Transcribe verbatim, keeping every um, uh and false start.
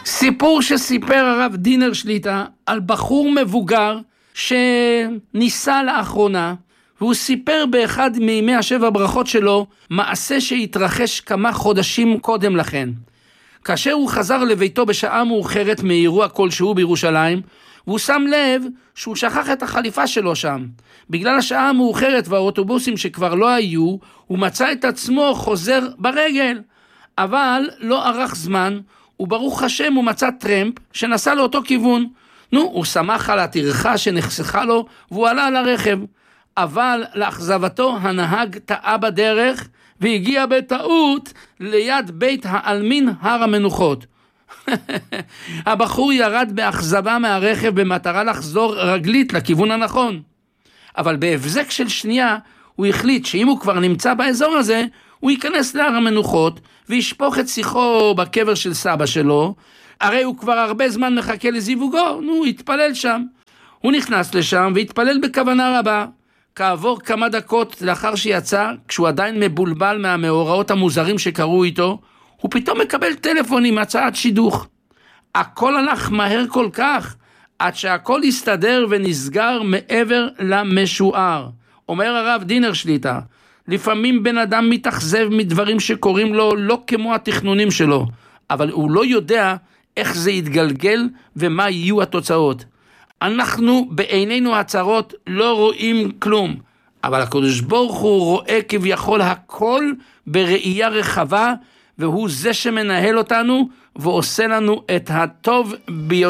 סיפור שסיפר הרב דינר שליטה על בחור מבוגר שניסה לאחרונה, והוא סיפר באחד מימי השבע ברכות שלו מעשה שהתרחש כמה חודשים קודם לכן. כאשר הוא חזר לביתו בשעה מאוחרת מאירוע כלשהו בירושלים, והוא שם לב שהוא שכח את החליפה שלו שם. בגלל השעה המאוחרת והאוטובוסים שכבר לא היו, הוא מצא את עצמו חוזר ברגל. אבל לא ארך זמן, וברוך השם הוא מצא טרמפ שנסע לאותו כיוון. נו, הוא שמח על הטרחה שנחסכה לו, והוא עלה על הרכב. אבל לאכזבתו הנהג טעה בדרך, והגיע בטעות ליד בית העלמין הר המנוחות. הבחור ירד באכזבה מהרכב במטרה לחזור רגלית לכיוון הנכון. אבל בהבזק של שנייה הוא החליט שאם הוא כבר נמצא באזור הזה, הוא ייכנס להר המנוחות וישפוך את שיחו בקבר של סבא שלו, הרי הוא כבר הרבה זמן מחכה לזיווגו, נו, התפלל שם. הוא נכנס לשם והתפלל בכוונה רבה. כעבור כמה דקות לאחר שיצא, כשהוא עדיין מבולבל מהמאורעות המוזרים שקרו איתו, הוא פתאום מקבל טלפון עם הצעת שידוך. הכל הלך מהר כל כך, עד שהכל הסתדר ונסגר מעבר למשוער. אומר הרב דינר שליטה, לפעמים בן אדם מתאכזב מדברים שקורים לו לא כמו התכנונים שלו, אבל הוא לא יודע איך זה יתגלגל ומה יהיו התוצאות. אנחנו בעינינו הצרות לא רואים כלום, אבל הקדוש ברוך הוא רואה כביכול הכל בראייה רחבה, והוא זה שמנהל אותנו ועושה לנו את הטוב ביותר.